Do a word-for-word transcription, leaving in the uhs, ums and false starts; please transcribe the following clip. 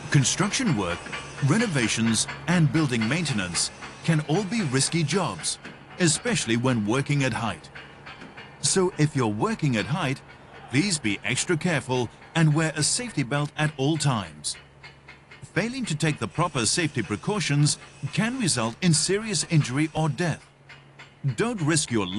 Construction work, renovations and building maintenance can all be risky jobs, especially when working at height. So if you're working at height, please be extra careful and wear a safety belt at all times. Failing to take the proper safety precautions can result in serious injury or death. Don't risk your life